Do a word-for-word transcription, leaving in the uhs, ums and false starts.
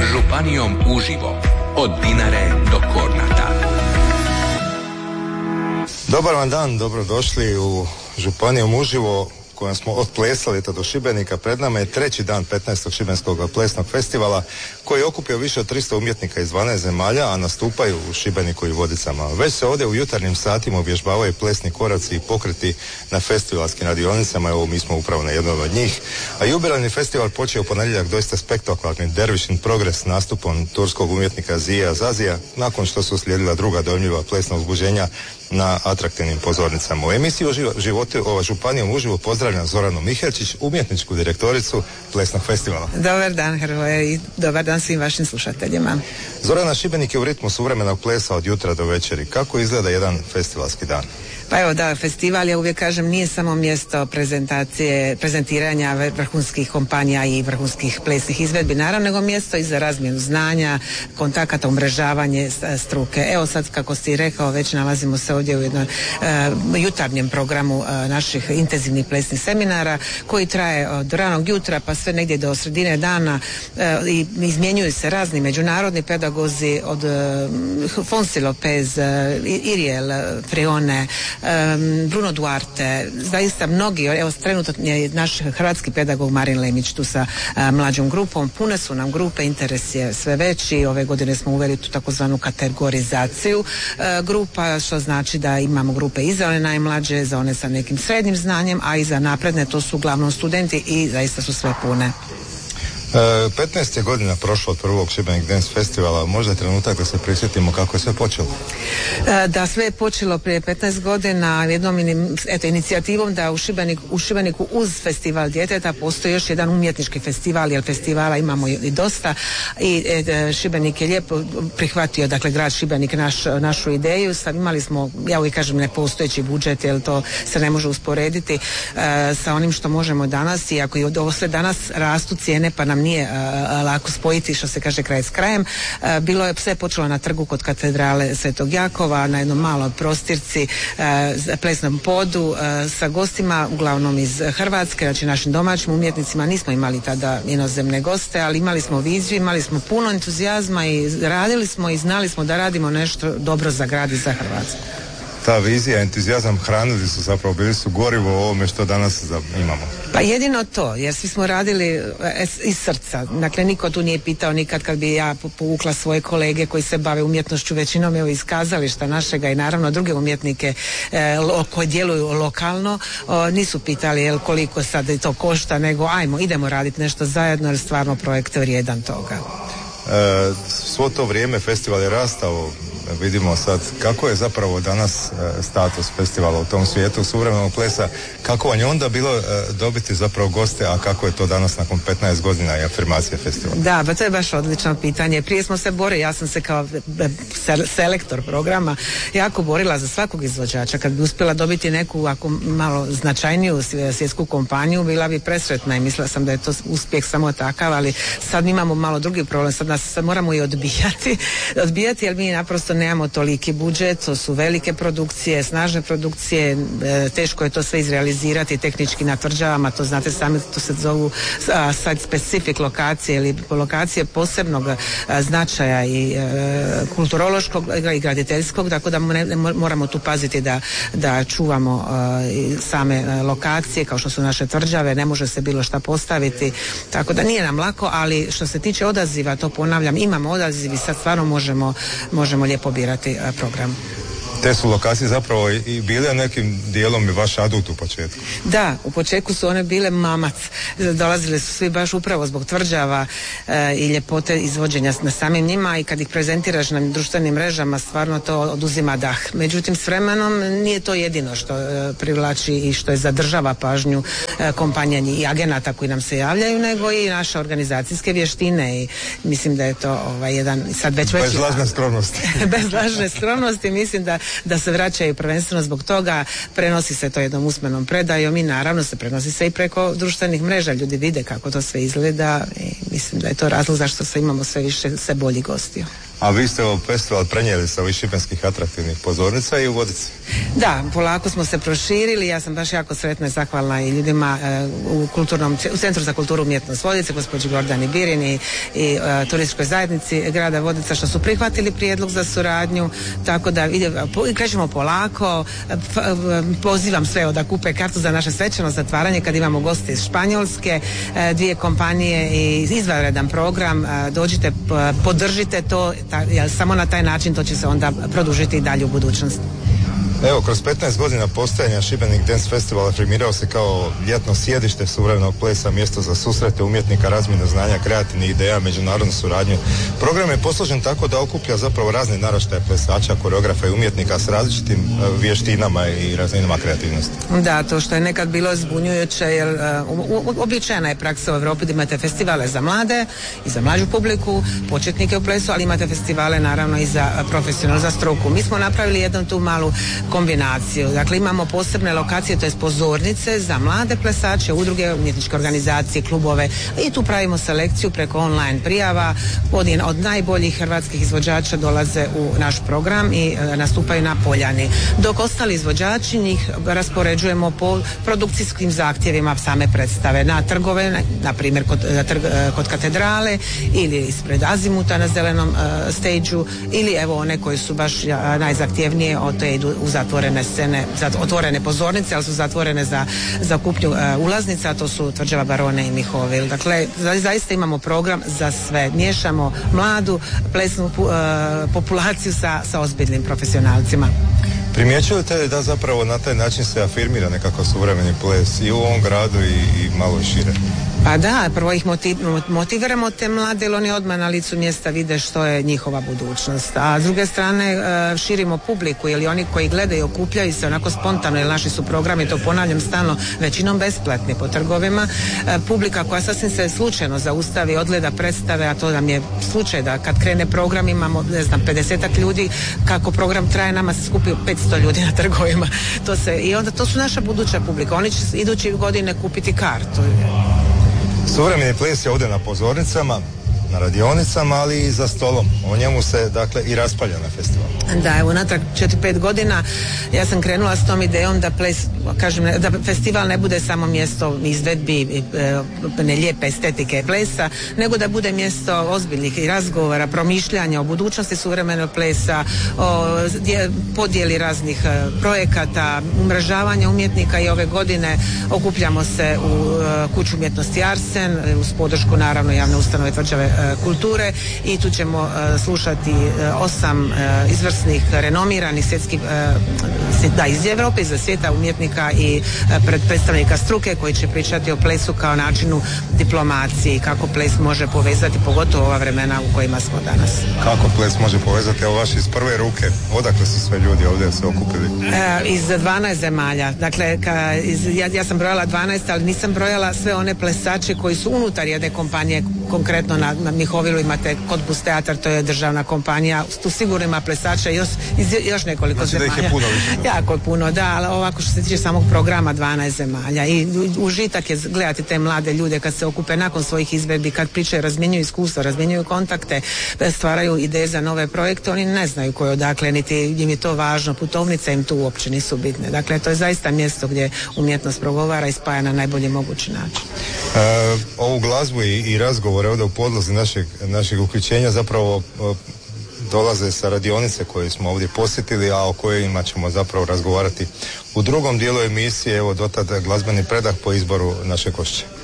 Županijom uživo, od Dinare do Kornata. Dobar vam dan, dobrodošli u Županijom uživo kojom smo otplesali to do Šibenika. Pred nama je treći dan petnaestog Šibenskog plesnog festivala koji je okupio više od tristo umjetnika iz dvanaest zemalja, a nastupaju u Šibeniku i Vodicama. Već se ovdje u jutarnjim satima uvježbavaju plesni koraci i pokreti na festivalskim radionicama. Evo, mi smo upravo na jednom od njih. A jubilarni festival počeo u ponedjeljak doista spektakularnim Derviš in Progress nastupom turskog umjetnika Zija Zazija, nakon što su slijedila druga dojmljiva plesna uzbuđenja na atraktivnim pozornicama. U emisiji životu ova Županijom uživo pozdravljam Zoranu Mihelčić, umjetničku direktoricu plesnog festivala. Dobar dan, Hrvoje, i dobar dan svim vašim slušateljima. Zorana, Šibenik je u ritmu suvremenog plesa od jutra do večeri. Kako izgleda jedan festivalski dan? Pa evo da, festival, ja uvijek kažem, nije samo mjesto prezentacije, prezentiranja vrhunskih kompanija i vrhunskih plesnih izvedbi, naravno, nego mjesto i za razmjenu znanja, kontakata, umrežavanje struke. Evo sad, kako si rekao, već nalazimo se ovdje u jednom uh, jutarnjem programu uh, naših intenzivnih plesnih seminara koji traje od ranog jutra pa sve negdje do sredine dana uh, i izmjenjuju se razni međunarodni pedagozi od uh, Fonsi Lopez, uh, Iriel Frione, Um, Bruno Duarte, zaista mnogi, evo trenutno je naš hrvatski pedagog Marin Lemić tu sa uh, mlađom grupom, pune su nam grupe, interes je sve veći, ove godine smo uveli tu takozvanu kategorizaciju uh, grupa, što znači da imamo grupe i za one najmlađe, za one sa nekim srednjim znanjem, a i za napredne, to su uglavnom studenti i zaista su sve pune. E, petnaest je godina prošlo od prvog Šibenik Dance festivala, možda je trenutak da se prisjetimo kako je sve počelo. E, da, sve je počelo prije petnaest godina jednom eto, inicijativom da u Šibeniku, u Šibeniku uz festival djeteta postoji još jedan umjetnički festival, jer festivala imamo i dosta i e, Šibenik je lijepo prihvatio, dakle grad Šibenik naš, našu ideju. Sad imali smo, ja uvijek kažem, nepostojeći budžet, jer to se ne može usporediti e, sa onim što možemo danas, i ako i od ovo sve danas rastu cijene pa nam nije a, lako spojiti, što se kaže, kraj s krajem. A, bilo je sve počelo na trgu kod katedrale Svetog Jakova, na jednom maloj prostirci, a, plesnom podu, a, sa gostima uglavnom iz Hrvatske, znači našim domaćim umjetnicima. Nismo imali tada inozemne goste, ali imali smo viziju, imali smo puno entuzijazma i radili smo i znali smo da radimo nešto dobro za grad i za Hrvatsku. Ta vizija, entuzijazam hranili su, zapravo bili su gorivo o ovome što danas imamo. Pa jedino to, jer svi smo radili iz srca. Dakle, niko tu nije pitao nikad kad bi ja povukla svoje kolege koji se bave umjetnošću, većinom evo iz kazališta našega i naravno druge umjetnike e, lo, koji djeluju lokalno, o, nisu pitali jel, koliko sad to košta, nego ajmo, idemo raditi nešto zajedno, jer stvarno projekt je vrijedan toga. E, svo to vrijeme festival je rastao. Vidimo sad kako je zapravo danas e, status festivala u tom svijetu suvremenog plesa, kako vam je onda bilo e, dobiti zapravo goste, a kako je to danas nakon petnaest godina i afirmacije festivala? Da, ba to je baš odlično pitanje. Prije smo se borili, ja sam se kao selektor programa jako borila za svakog izvođača. Kad bi uspjela dobiti neku ako malo značajniju svjetsku kompaniju, bila bi presretna i mislila sam da je to uspjeh samo takav, ali sad mi imamo malo drugi problem, sad nas sad moramo i odbijati, odbijati jer mi naprosto nemamo toliki budžet, to su velike produkcije, snažne produkcije, e, teško je to sve izrealizirati tehnički na tvrđavama, to znate sami, to se zovu a, site specific lokacije ili lokacije posebnog a, značaja i e, kulturološkog i graditeljskog, tako da ne, ne, moramo tu paziti da, da čuvamo a, same a, lokacije kao što su naše tvrđave, ne može se bilo šta postaviti, tako da nije nam lako, ali što se tiče odaziva, to ponavljam, imamo odaziv i sad stvarno možemo, možemo lijepo birati program. Te su lokacije zapravo i bile nekim dijelom i vaš adut u početku. Da, u početku su one bile mamac. Dolazile su svi baš upravo zbog tvrđava e, i ljepote izvođenja na samim njima, i kad ih prezentiraš na društvenim mrežama stvarno to oduzima dah. Međutim, s vremenom nije to jedino što e, privlači i što je zadržava pažnju e, kompanija i agenata koji nam se javljaju, nego i naše organizacijske vještine, i mislim da je to ovaj, jedan sad već već... Bez lažne skromnosti. Bez lažne skromnosti, mislim da da se vraćaju prvenstveno zbog toga, prenosi se to jednom usmenom predajom i naravno se prenosi se i preko društvenih mreža, ljudi vide kako to sve izgleda i mislim da je to razlog zašto se imamo sve više sve bolji gostiju. A vi ste ovo festival prenijeli sa ovih šibenskih atraktivnih pozornica i u Vodice. Da, polako smo se proširili, ja sam baš jako sretna i zahvalna i ljudima e, u kulturnom, u Centru za kulturu umjetnost Vodice, gospođi Gordani Birin i, i e, turističkoj zajednici grada Vodica što su prihvatili prijedlog za suradnju, tako da ide, po, krećemo polako, f, pozivam sve da kupe kartu za naše svečano zatvaranje kad imamo goste iz Španjolske, e, dvije kompanije i izvanredan program, e, dođite, p, podržite to, ta, jer samo na taj način to će se onda produžiti i dalje u budućnosti. Evo, kroz petnaest godina postojanja Šibenik Dance Festival afirmirao se kao ljetno sjedište suvremenog plesa, mjesto za susrete umjetnika, razmjenu znanja, kreativnih ideja, međunarodnu suradnju. Program je posložen tako da okuplja zapravo razne naraštaje plesača, koreografa i umjetnika s različitim uh, vještinama i razinama kreativnosti. Da, to što je nekad bilo zbunjujuće, jer uh, običajna je praksa u Europi da imate festivale za mlade i za mlađu publiku, početnike u plesu, ali imate festivale naravno i za profesionalnu, za struku. Mi smo napravili jednu tu malu kombinaciju. Dakle, imamo posebne lokacije, to je pozornice za mlade plesače, udruge, umjetničke organizacije, klubove i tu pravimo selekciju preko online prijava. Od, od najboljih hrvatskih izvođača dolaze u naš program i e, nastupaju na Poljani. Dok ostali izvođači njih raspoređujemo po produkcijskim zahtjevima same predstave na trgove, na, na primjer kod, trg, kod katedrale ili ispred Azimuta na zelenom e, stage-u ili evo one koji su baš a, najzahtjevnije, o te idu u zatvorene scene, otvorene pozornice, ali su zatvorene za, za kupnju uh, ulaznica, a to su Tvrđava Barone i Mihovil. Dakle, za, zaista imamo program za sve. Miješamo mladu plesnu uh, populaciju sa, sa ozbiljnim profesionalcima. Primjećujete li da zapravo na taj način se afirmira nekako suvremeni ples i u ovom gradu i, i malo šire? Pa da, prvo ih motiv, motiviramo te mlade, jer oni odmah na licu mjesta vide što je njihova budućnost. A s druge strane širimo publiku, jer oni koji gledaju okupljaju se onako spontano, jer naši su programi, to ponavljam stalno, većinom besplatni po trgovima. Publika koja sasvim se slučajno zaustavi, odgleda predstave, a to nam je slučaj da kad krene program imamo, ne znam, pedesetak ljudi, kako program traje nama se skupi petsto ljudi na trgovima. To se, i onda to su naša buduća publika. Oni će iduće godine kupiti kartu. Suvremeni ples je ovdje na pozornicama, na radionicama, ali i za stolom. O njemu se, dakle, i raspravlja na festivalu. Da, evo, natrag četiri pet godina ja sam krenula s tom idejom da ples, kažem, da festival ne bude samo mjesto izvedbi ne lijepe estetike plesa, nego da bude mjesto ozbiljnih i razgovora, promišljanja o budućnosti suvremenog plesa, o podjeli raznih projekata, umrežavanja umjetnika i ove godine okupljamo se u Kuću umjetnosti Arsen uz podršku naravno javne ustanove Tvrđave kulture i tu ćemo uh, slušati uh, osam uh, izvrsnih, renomiranih svjetskih uh, da, iz Europe, iz svijeta umjetnika i uh, pred predstavnika struke koji će pričati o plesu kao načinu diplomacije, kako ples može povezati, pogotovo ova vremena u kojima smo danas. Kako ples može povezati, evo vaš iz prve ruke, odakle su sve ljudi ovdje se okupili? Uh, iz dvanaest zemalja, dakle ka, iz, ja, ja sam brojala dvanaest, ali nisam brojala sve one plesače koji su unutar jedne kompanije, konkretno na na Mihovilu imate Kotbus teatar, to je državna kompanija, tu sigurno ima plesača još, još nekoliko znači zemalja. Da ih je puno više. Jako je puno, da, ali ovako što se tiče samog programa dvanaest zemalja i užitak je gledati te mlade ljude kad se okupe nakon svojih izvedbi, kad pričaju, razmjenjuju iskustva, razmjenjuju kontakte, stvaraju ideje za nove projekte, oni ne znaju koje odakle, niti im je to važno, putovnice im tu uopće nisu bitne. Dakle, to je zaista mjesto gdje umjetnost progovara i spaja na najbolji mogući način. E, ovu glazbu i, i razgovore ovdje u podlozi našeg, našeg uključenja zapravo o, dolaze sa radionice koje smo ovdje posjetili, a o kojima ćemo zapravo razgovarati u drugom dijelu emisije. Evo dotad glazbeni predah po izboru našeg gošća.